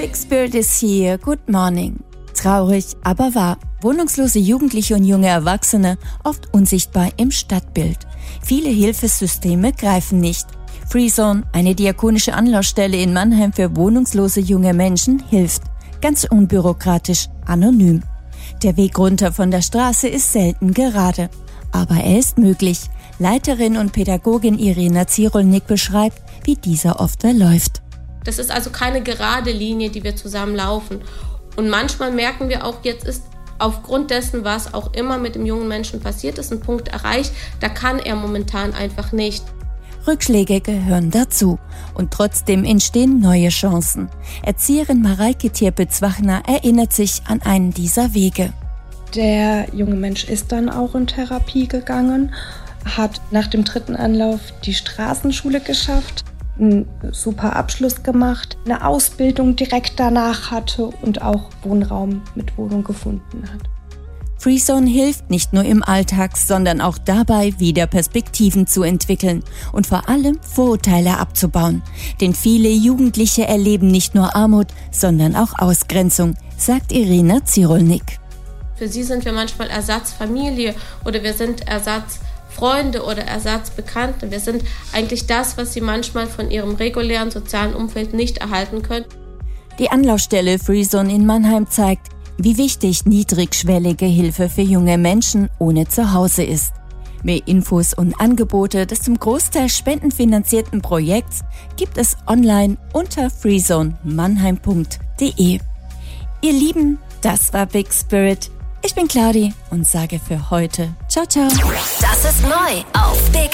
Big Spirit is here, good morning. Traurig, aber wahr. Wohnungslose Jugendliche und junge Erwachsene, oft unsichtbar im Stadtbild. Viele Hilfssysteme greifen nicht. Freezone, eine diakonische Anlaufstelle in Mannheim für wohnungslose junge Menschen, hilft. Ganz unbürokratisch, anonym. Der Weg runter von der Straße ist selten gerade. Aber er ist möglich. Leiterin und Pädagogin Irina Zirolnik beschreibt, wie dieser oft verläuft. Das ist also keine gerade Linie, die wir zusammen laufen. Und manchmal merken wir auch, jetzt ist aufgrund dessen, was auch immer mit dem jungen Menschen passiert ist, ein Punkt erreicht, da kann er momentan einfach nicht. Rückschläge gehören dazu und trotzdem entstehen neue Chancen. Erzieherin Mareike Tirpitz-Wachner erinnert sich an einen dieser Wege. Der junge Mensch ist dann auch in Therapie gegangen, hat nach dem 3. Anlauf die Straßenschule geschafft, einen super Abschluss gemacht, eine Ausbildung direkt danach hatte und auch Wohnraum mit Wohnung gefunden hat. Freezone hilft nicht nur im Alltag, sondern auch dabei, wieder Perspektiven zu entwickeln und vor allem Vorurteile abzubauen. Denn viele Jugendliche erleben nicht nur Armut, sondern auch Ausgrenzung, sagt Irina Zirolnik. Für sie sind wir manchmal Ersatzfamilie oder wir sind Ersatzfreunde oder Ersatzbekannte. Wir sind eigentlich das, was sie manchmal von ihrem regulären sozialen Umfeld nicht erhalten können. Die Anlaufstelle Freezone in Mannheim zeigt, wie wichtig niedrigschwellige Hilfe für junge Menschen ohne Zuhause ist. Mehr Infos und Angebote des zum Großteil spendenfinanzierten Projekts gibt es online unter freezone-mannheim.de. Ihr Lieben, das war Big Spirit. Ich bin Claudi und sage für heute ciao, ciao. Das ist neu auf Big